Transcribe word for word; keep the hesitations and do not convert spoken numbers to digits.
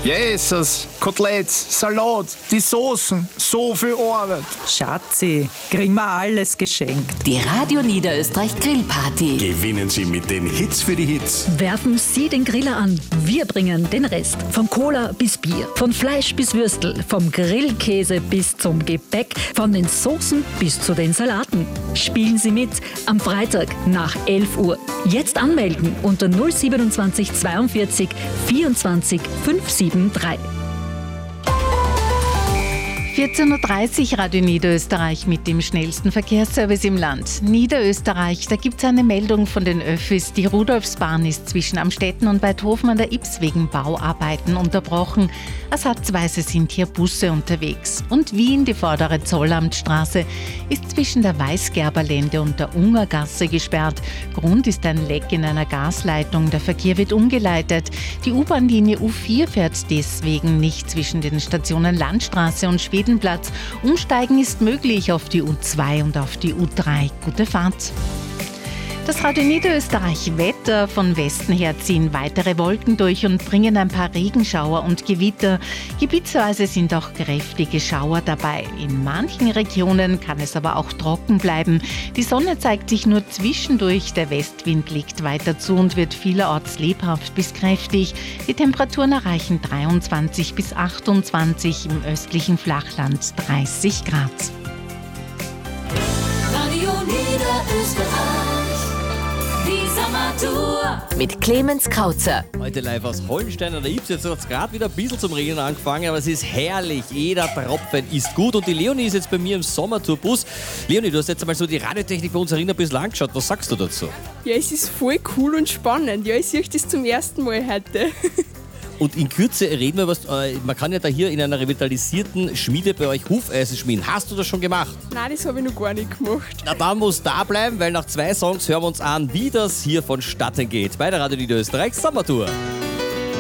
Jesus, Koteletts, Salat, die Soßen, so viel Arbeit. Schatzi, kriegen wir alles geschenkt. Die Radio Niederösterreich Grillparty. Gewinnen Sie mit den Hits für die Hits. Werfen Sie den Griller an. Wir bringen den Rest. Von Cola bis Bier, von Fleisch bis Würstel, vom Grillkäse bis zum Gebäck, von den Soßen bis zu den Salaten. Spielen Sie mit am Freitag nach elf Uhr. Jetzt anmelden unter null siebenundzwanzig zweiundvierzig vierundzwanzig fünfundsiebzig drei. vierzehn Uhr dreißig Radio Niederösterreich mit dem schnellsten Verkehrsservice im Land. Niederösterreich, da gibt es eine Meldung von den Öffis. Die Rudolfsbahn ist zwischen Amstetten und Weidhofen an der Ybbs wegen Bauarbeiten unterbrochen. Ersatzweise sind hier Busse unterwegs. Und Wien, die vordere Zollamtstraße, ist zwischen der Weißgerberlände und der Ungergasse gesperrt. Grund ist ein Leck in einer Gasleitung. Der Verkehr wird umgeleitet. Die U-Bahn-Linie U vier fährt deswegen nicht zwischen den Stationen Landstraße und Schwedenplatz. Umsteigen ist möglich auf die U zwei und auf die U drei. Gute Fahrt. Das Radio Niederösterreich Wetter. Von Westen her ziehen weitere Wolken durch und bringen ein paar Regenschauer und Gewitter. Gebietsweise sind auch kräftige Schauer dabei. In manchen Regionen kann es aber auch trocken bleiben. Die Sonne zeigt sich nur zwischendurch. Der Westwind legt weiter zu und wird vielerorts lebhaft bis kräftig. Die Temperaturen erreichen dreiundzwanzig bis achtundzwanzig, im östlichen Flachland dreißig Grad. Radio Niederösterreich. Mit Clemens Krauzer. Heute live aus Hollenstein an der Ybbs. Jetzt hat es gerade wieder ein bisschen zum Regnen angefangen, aber es ist herrlich. Jeder Tropfen ist gut. Und die Leonie ist jetzt bei mir im Sommertourbus. Leonie, du hast jetzt einmal so die Radiotechnik bei uns ein bisschen angeschaut. Was sagst du dazu? Ja, es ist voll cool und spannend. Ja, ich sehe das zum ersten Mal heute. Und in Kürze reden wir was. Äh, man kann ja da hier in einer revitalisierten Schmiede bei euch Hufeisen schmieden. Hast du das schon gemacht? Nein, das habe ich noch gar nicht gemacht. Na, dann muss da bleiben, weil nach zwei Songs hören wir uns an, wie das hier vonstatten geht. Bei der Radio Niederösterreich Sommertour.